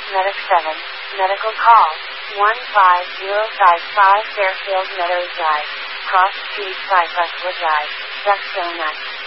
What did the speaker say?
Medic 7, medical call, 15055 Fairfield Meadows Drive, Cross Street, Cypresswood Drive, Duxton.